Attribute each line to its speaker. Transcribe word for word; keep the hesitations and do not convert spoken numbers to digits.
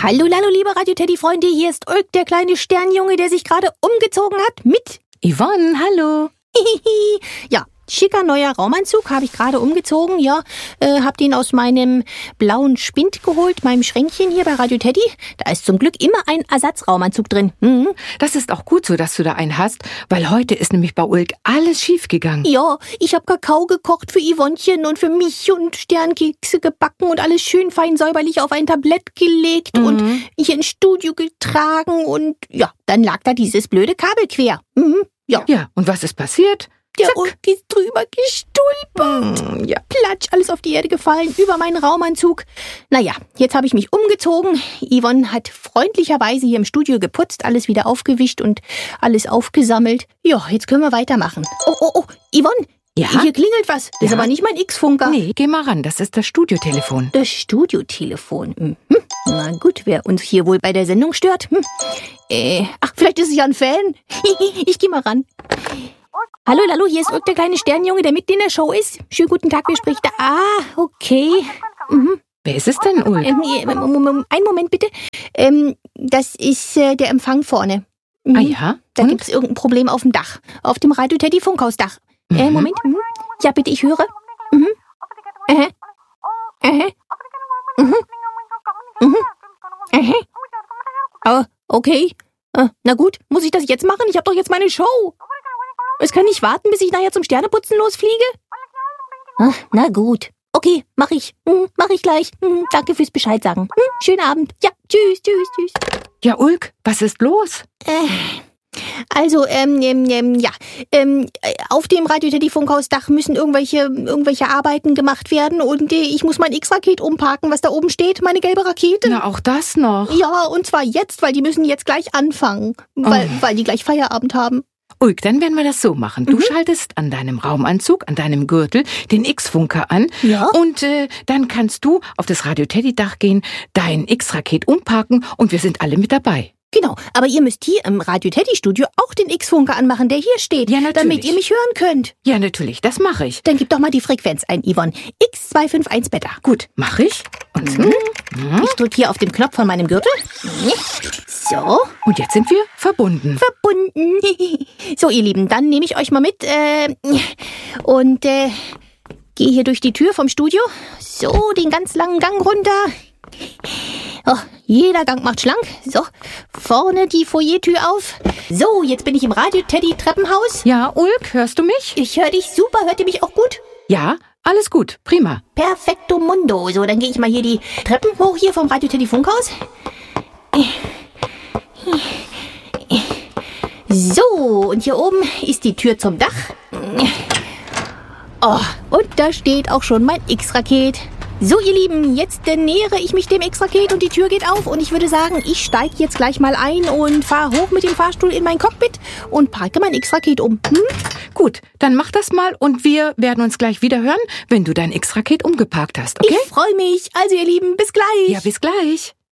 Speaker 1: Hallo, hallo, liebe Radio-Teddy-Freunde, hier ist Ulk, der kleine Sternjunge, der sich gerade umgezogen hat mit
Speaker 2: Yvonne, hallo.
Speaker 1: Ja, schicker neuer Raumanzug, habe ich gerade umgezogen, ja, äh, hab den aus meinem blauen Spind geholt, meinem Schränkchen hier bei Radio Teddy. Da ist zum Glück immer ein Ersatzraumanzug drin. Mhm.
Speaker 2: Das ist auch gut so, dass du da einen hast, weil heute ist nämlich bei Ulk alles schiefgegangen.
Speaker 1: Ja, ich habe Kakao gekocht für Yvonnchen und für mich und Sternkekse gebacken und alles schön fein säuberlich auf ein Tablett gelegt mhm. und hier ins Studio getragen und ja, dann lag da dieses blöde Kabel quer. Mhm. Ja.
Speaker 2: Ja, und was ist passiert?
Speaker 1: Der Ulk ist drüber gestolpert.
Speaker 2: Mm, ja.
Speaker 1: Platsch, alles auf die Erde gefallen, über meinen Raumanzug. Naja, jetzt habe ich mich umgezogen. Yvonne hat freundlicherweise hier im Studio geputzt, alles wieder aufgewischt und alles aufgesammelt. Ja, jetzt können wir weitermachen. Oh, oh, oh, Yvonne,
Speaker 2: ja?
Speaker 1: Hier klingelt was. Das
Speaker 2: ja?
Speaker 1: ist aber nicht mein X-Funker.
Speaker 2: Nee, geh mal ran, das ist das Studiotelefon.
Speaker 1: Das Studiotelefon. Mhm. Na gut, wer uns hier wohl bei der Sendung stört? Hm. Äh, ach, vielleicht ist es ja ein Fan. Ich geh mal ran. Hallo, hallo, hier ist Ulk, der kleine Sternjunge, der mit in der Show ist. Schönen guten Tag, wer spricht da? Ah, okay. Mhm.
Speaker 2: Wer ist es denn, Ulk?
Speaker 1: Ähm, einen Moment bitte. Ähm, das ist äh, der Empfang vorne. Mhm.
Speaker 2: Ah ja?
Speaker 1: Da gibt es irgendein Problem auf dem Dach. Auf dem Radio Teddy Funkhausdach. Mhm. Äh, Moment. Mhm. Ja, bitte, ich höre. Mhm. Äh. Äh. Mhm. Mhm. Äh. Oh, okay. Äh, na gut, muss ich das jetzt machen? Ich habe doch jetzt meine Show. Es kann nicht warten, bis ich nachher zum Sterneputzen losfliege? Ach, na gut. Okay, mach ich. Hm, mach ich gleich. Hm, danke fürs Bescheid sagen. Hm, schönen Abend. Ja, tschüss, tschüss, tschüss.
Speaker 2: Ja, Ulk, was ist los?
Speaker 1: Äh, also, ähm, ähm, ähm ja, ähm, auf dem Radio Teddy Funkhausdach müssen irgendwelche, irgendwelche Arbeiten gemacht werden und äh, ich muss mein X-Raket umparken, was da oben steht, meine gelbe Rakete.
Speaker 2: Na, auch das noch.
Speaker 1: Ja, und zwar jetzt, weil die müssen jetzt gleich anfangen, weil,
Speaker 2: oh.
Speaker 1: weil die gleich Feierabend haben.
Speaker 2: Ulk, dann werden wir das so machen. Du
Speaker 1: mhm.
Speaker 2: schaltest an deinem Raumanzug, an deinem Gürtel den X-Funker an.
Speaker 1: Ja.
Speaker 2: Und äh, dann kannst du auf das Radio-Teddy-Dach gehen, dein X-Raket umparken und wir sind alle mit dabei.
Speaker 1: Genau, aber ihr müsst hier im Radio-Teddy-Studio auch den X-Funker anmachen, der hier steht,
Speaker 2: ja, natürlich.
Speaker 1: Damit ihr mich hören könnt.
Speaker 2: Ja, natürlich, das mache ich.
Speaker 1: Dann gib doch mal die Frequenz ein, Yvonne. X zwei fünf eins Beta.
Speaker 2: Gut, mache ich. Und
Speaker 1: mhm. Mhm. Ich drücke hier auf den Knopf von meinem Gürtel. So.
Speaker 2: Und jetzt sind wir verbunden.
Speaker 1: Verbunden. So, ihr Lieben, dann nehme ich euch mal mit äh, und äh, gehe hier durch die Tür vom Studio. So, den ganz langen Gang runter. Oh, jeder Gang macht schlank. So, vorne die Foyertür auf. So, jetzt bin ich im Radio-Teddy-Treppenhaus.
Speaker 2: Ja, Ulk, hörst du mich?
Speaker 1: Ich höre dich super. Hört ihr mich auch gut?
Speaker 2: Ja, alles gut. Prima.
Speaker 1: Perfekto mundo. So, dann gehe ich mal hier die Treppen hoch hier vom Radio-Teddy-Funkhaus. So, und hier oben ist die Tür zum Dach. Oh, und da steht auch schon mein X-Raket. So, ihr Lieben, jetzt äh, nähere ich mich dem X-Raket und die Tür geht auf und ich würde sagen, ich steige jetzt gleich mal ein und fahre hoch mit dem Fahrstuhl in mein Cockpit und parke mein X-Raket um. Hm?
Speaker 2: Gut, dann mach das mal und wir werden uns gleich wieder hören, wenn du dein X-Raket umgeparkt hast, okay?
Speaker 1: Ich freue mich. Also, ihr Lieben, bis gleich.
Speaker 2: Ja, bis gleich.